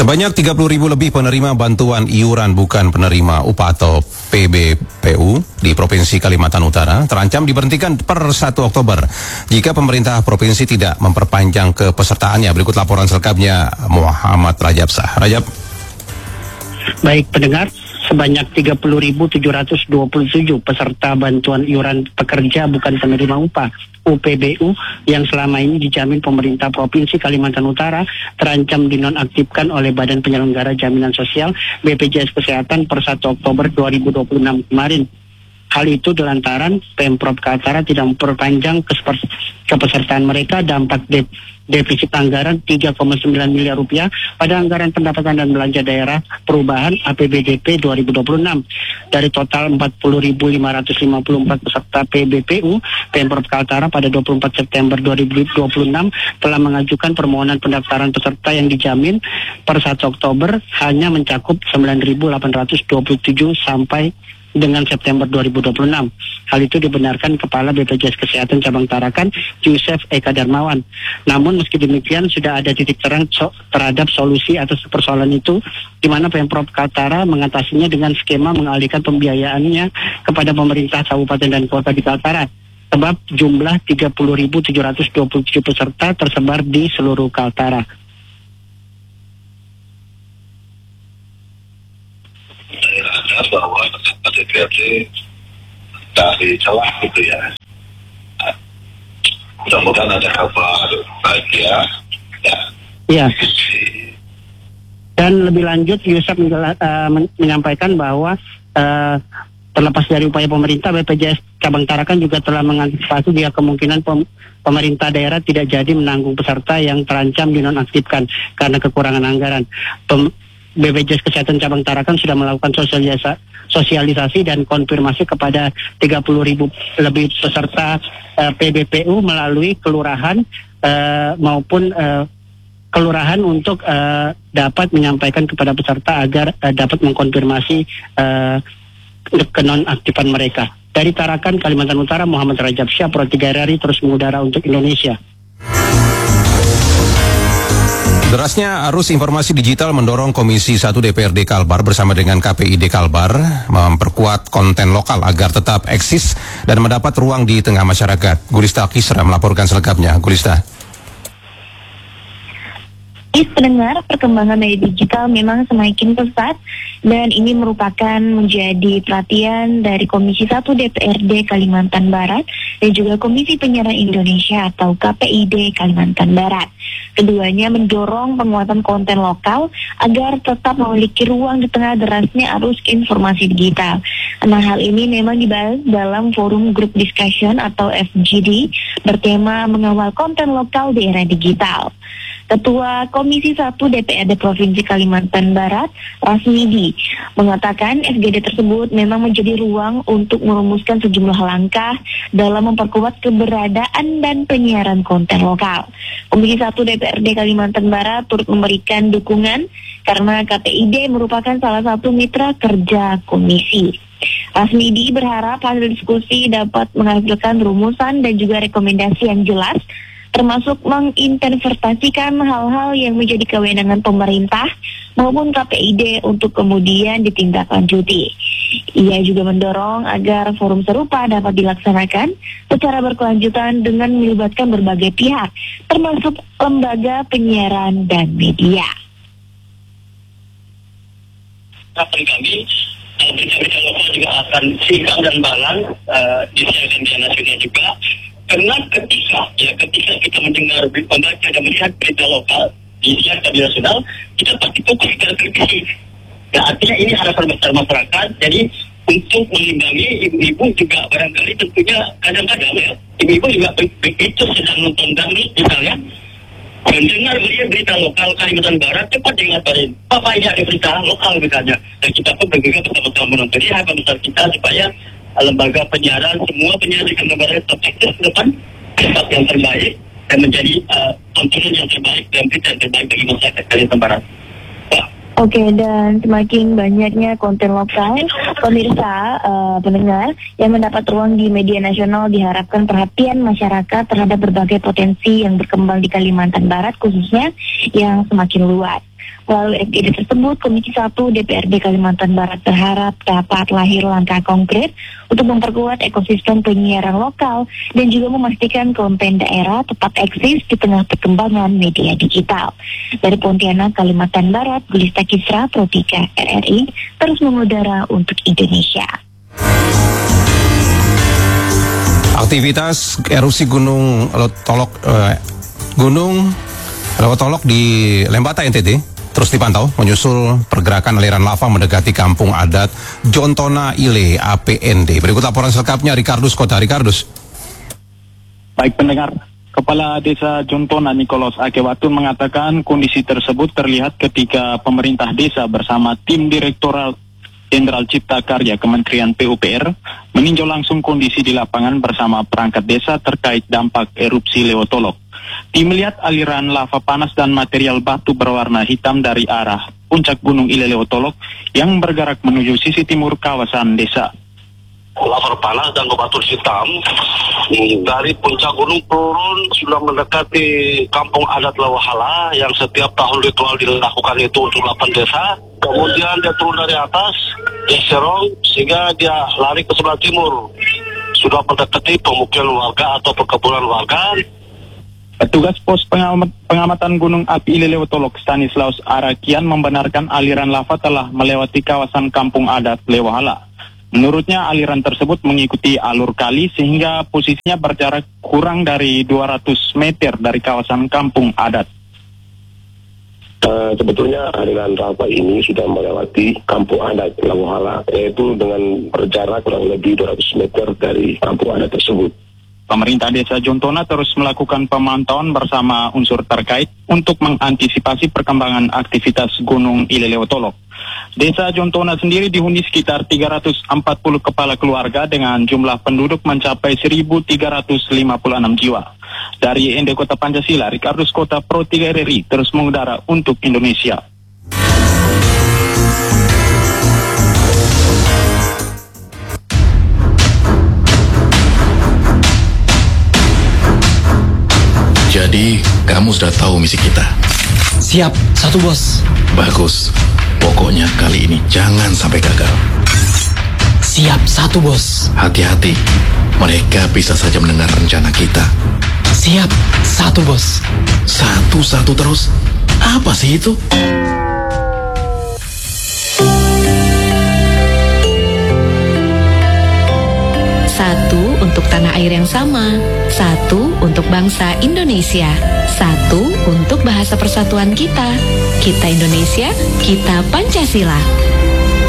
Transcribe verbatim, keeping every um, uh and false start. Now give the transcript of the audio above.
Sebanyak tiga puluh ribu lebih penerima bantuan iuran bukan penerima upah atau P B P U di Provinsi Kalimantan Utara terancam diberhentikan per satu Oktober jika pemerintah provinsi tidak memperpanjang kepesertaannya. Berikut laporan selengkapnya Muhammad Rajab Sah. Rajab. Baik pendengar, sebanyak tiga puluh ribu tujuh ratus dua puluh tujuh peserta bantuan iuran pekerja bukan penerima upah U P B U yang selama ini dijamin pemerintah Provinsi Kalimantan Utara terancam dinonaktifkan oleh Badan Penyelenggara Jaminan Sosial B P J S Kesehatan per satu Oktober dua ribu dua puluh enam kemarin. Hal itu lantaran Pemprov Kaltara tidak memperpanjang kepesertaan mereka. Dampak de defisit anggaran tiga koma sembilan miliar rupiah pada anggaran pendapatan dan belanja daerah perubahan A P B D P dua ribu dua puluh enam. Dari total empat puluh ribu lima ratus lima puluh empat peserta P B P U, Pemprov Kaltara pada dua puluh empat September dua ribu dua puluh enam telah mengajukan permohonan pendaftaran peserta yang dijamin per satu Oktober hanya mencakup sembilan ribu delapan ratus dua puluh tujuh sampai dengan September dua ribu dua puluh enam. Hal itu dibenarkan Kepala B P J S Kesehatan Cabang Tarakan, Yusef Eka Darmawan. Namun meski demikian sudah ada titik terang so terhadap solusi atas persoalan itu, di mana Pemprov Kaltara mengatasinya dengan skema mengalihkan pembiayaannya kepada pemerintah kabupaten dan kota di Kaltara. Sebab jumlah tiga puluh ribu tujuh ratus dua puluh tujuh peserta tersebar di seluruh Kaltara. Bahwa D P R D dari celah gitu ya. Mudah-mudahan ada kabar bahagia. Ya. Iya. Dan lebih lanjut Yusuf uh, menyampaikan bahwa uh, terlepas dari upaya pemerintah, B P J S Cabang Tarakan juga telah mengantisipasi jika kemungkinan pem pemerintah daerah tidak jadi menanggung peserta yang terancam dinonaktifkan karena kekurangan anggaran. Pem B P J S Kesehatan Cabang Tarakan sudah melakukan sosialisasi, sosialisasi dan konfirmasi kepada tiga puluh ribu lebih peserta uh, P B P U melalui kelurahan uh, maupun uh, kelurahan untuk uh, dapat menyampaikan kepada peserta agar uh, dapat mengkonfirmasi uh, kenonaktifan mereka. Dari Tarakan, Kalimantan Utara, Muhammad Rajab Syah, Pro tiga R R I terus mengudara untuk Indonesia. Derasnya arus informasi digital mendorong Komisi satu D P R D Kalbar bersama dengan K P I D Kalbar memperkuat konten lokal agar tetap eksis dan mendapat ruang di tengah masyarakat. Gulista Kisra melaporkan selengkapnya. Gulista. Is pendengar, perkembangan media digital memang semakin pesat dan ini merupakan menjadi perhatian dari Komisi satu D P R D Kalimantan Barat dan juga Komisi Penyiaran Indonesia atau K P I D Kalimantan Barat. Keduanya mendorong penguatan konten lokal agar tetap memiliki ruang di tengah derasnya arus informasi digital. Nah, hal ini memang dibahas dalam forum group discussion atau F G D bertema mengawal konten lokal di era digital. Ketua Komisi satu D P R D Provinsi Kalimantan Barat, Rasmidi, mengatakan F G D tersebut memang menjadi ruang untuk merumuskan sejumlah langkah dalam memperkuat keberadaan dan penyiaran konten lokal. Komisi satu D P R D Kalimantan Barat turut memberikan dukungan karena K P I D merupakan salah satu mitra kerja komisi. Rasmidi berharap hasil diskusi dapat menghasilkan rumusan dan juga rekomendasi yang jelas, termasuk menginterpretasikan hal-hal yang menjadi kewenangan pemerintah maupun K P I D untuk kemudian ditindaklanjuti. Ia juga mendorong agar forum serupa dapat dilaksanakan secara berkelanjutan dengan melibatkan berbagai pihak, termasuk lembaga penyiaran dan media. Harapan kami, berita-berita lokal juga akan singkat dan balang uh, disiarkan di nasional juga. Karena ketika ya ketika kita mendengar, membaca dan melihat berita lokal disiarkan di nasional, kita pasti fokus ke televisi. Nah, artinya ini harapan besar masyarakat. Jadi untuk melindungi ibu-ibu juga barangkali tentunya kadang-kadang ya ibu-ibu juga begitu sedang nonton dangdut misalnya, mendengar melihat berita lokal Kalimantan Barat, cepat diingatkan, Papa ini ada berita lokal misalnya. Dan kita pun bergegas bersama-sama menonton. Ini harapan besar kita supaya lembaga penyiaran, semua penyiaran di Kalimantan Barat tetap eksis ke depan, tetap yang terbaik dan menjadi uh, tontonan yang terbaik dan berita yang terbaik bagi masyarakat Kalimantan Barat. Wah. Oke, dan semakin banyaknya konten lokal, pemirsa, uh, pendengar, yang mendapat ruang di media nasional diharapkan perhatian masyarakat terhadap berbagai potensi yang berkembang di Kalimantan Barat khususnya yang semakin luas. Melalui F I D tersebut, Komisi satu D P R D Kalimantan Barat berharap dapat lahir langkah konkret untuk memperkuat ekosistem penyiaran lokal dan juga memastikan konten daerah tetap eksis di tengah perkembangan media digital. Dari Pontianak, Kalimantan Barat, Gulista Kisra, Pro tiga R R I, terus mengudara untuk Indonesia. Aktivitas erupsi Gunung Lewotolok eh, Gunung Lewotolok di Lembata N T T terus dipantau menyusul pergerakan aliran lava mendekati kampung adat Jontona Ile A P N D. Berikut laporan selengkapnya Ricardus Kota. Ricardus. Baik pendengar, Kepala Desa Jontona Nikolos Akewatun mengatakan kondisi tersebut terlihat ketika pemerintah desa bersama tim Direktorat Jenderal Cipta Karya Kementerian P U P R meninjau langsung kondisi di lapangan bersama perangkat desa terkait dampak erupsi Lewotolok. Tim melihat aliran lava panas dan material batu berwarna hitam dari arah puncak Gunung Ile Lewotolok yang bergerak menuju sisi timur kawasan desa. Lava panas dan batu hitam dari puncak gunung turun sudah mendekati kampung adat Lewahala yang setiap tahun ritual dilakukan itu untuk delapan desa. Kemudian dia turun dari atas, dia serong sehingga dia lari ke sebelah timur. Sudah mendekati pemukiman warga atau perkebunan warga. Petugas pos pengamat, pengamatan Gunung Api Ile Lewotolok Stanislaus Arakian membenarkan aliran lava telah melewati kawasan kampung adat Lewahala. Menurutnya aliran tersebut mengikuti alur kali sehingga posisinya berjarak kurang dari dua ratus meter dari kawasan kampung adat. Uh, sebetulnya aliran lava ini sudah melewati kampung adat Lewahala, yaitu dengan berjarak kurang lebih dua ratus meter dari kampung adat tersebut. Pemerintah Desa Jontona terus melakukan pemantauan bersama unsur terkait untuk mengantisipasi perkembangan aktivitas Gunung Ile Lewotolok. Desa Jontona sendiri dihuni sekitar tiga ratus empat puluh kepala keluarga dengan jumlah penduduk mencapai seribu tiga ratus lima puluh enam jiwa. Dari Ende Kota Pancasila, Ricardus Kota Pro tiga R R I terus mengudara untuk Indonesia. Jadi, kamu sudah tahu misi kita? Siap, satu bos. Bagus. Pokoknya kali ini jangan sampai gagal. Siap, satu bos. Hati-hati. Mereka bisa saja mendengar rencana kita. Siap, satu bos. Satu-satu terus? Apa sih itu? Satu untuk tanah air yang sama, satu untuk bangsa Indonesia, satu untuk bahasa persatuan kita. Kita Indonesia, kita Pancasila.